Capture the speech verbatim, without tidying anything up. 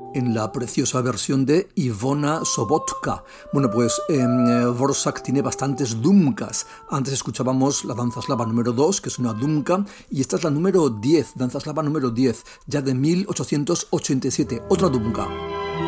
en la preciosa versión de Ivona Sobotka. Bueno, pues eh, Dvořák tiene bastantes dumkas. Antes escuchábamos la danza eslava número dos, que es una dumka, y esta es la número diez, danza eslava número diez, ya de mil ochocientos ochenta y siete, otra dumka.